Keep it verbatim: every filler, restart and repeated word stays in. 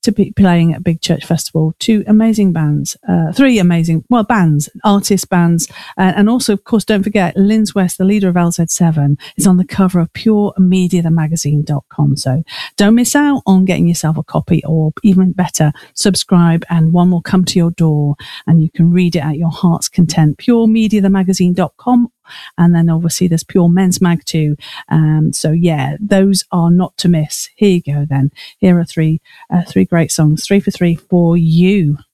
to be playing at Big Church Festival. Two amazing bands, uh, three amazing, well, bands, artist bands. Uh, and also, of course, don't forget, Linz West, the leader of L Z seven, is on the cover of pure media the magazine dot com. So don't miss out on getting yourself a copy, or even better, subscribe, and one will come to your door and you can read it at your heart's content. pure media the magazine dot com. And then obviously there's Pure Men's Mag too. Um, so yeah, those are not to miss. Here you go then. Here are three, uh, three great songs, three for three for you.